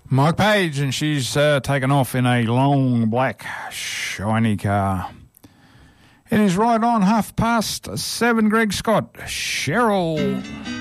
Mike Page, and she's taken off in a long black shiny car. It is right on 7:30. Greg Scott, Cheryl.